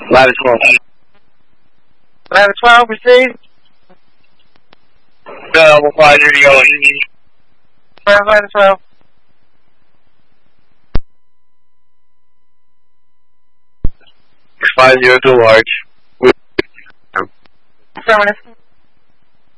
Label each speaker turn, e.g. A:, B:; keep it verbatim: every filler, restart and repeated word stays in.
A: Ladder twelve.
B: Ladder twelve, received.
A: Double five zero yellow.
B: twelve, ladder twelve.
A: Five zero two large.
B: Affirmative.